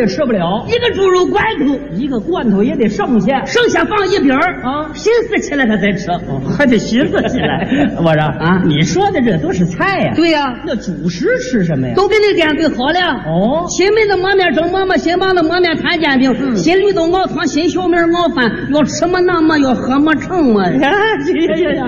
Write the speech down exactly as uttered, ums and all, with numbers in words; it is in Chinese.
也吃不了， 一个猪肉罐头， 一个罐头也得剩下， 剩下放一边儿啊， 寻思起来他再吃， 哦、还得寻思起来。我说啊， 你说的这都是菜呀、啊？ 对呀、啊， 那主食吃什么呀？ 都给你点对好了。 哦， 新焖的馍面蒸馍馍，新棒的馍面摊煎饼，嗯、新绿豆熬汤，新小米熬饭，要吃么那么，要喝么成么。 呀呀呀！